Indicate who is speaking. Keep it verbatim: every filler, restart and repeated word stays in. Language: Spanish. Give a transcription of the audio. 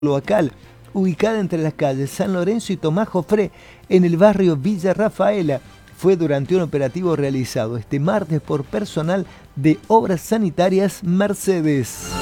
Speaker 1: local, ubicada entre las calles San Lorenzo y Tomás Jofré, en el barrio Villa Rafaela. Fue durante un operativo realizado este martes por personal de Obras Sanitarias Mercedes.